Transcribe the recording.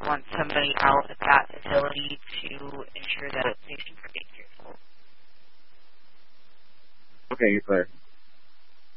want somebody out at that facility to ensure that it's safe and free. Okay, you're clear.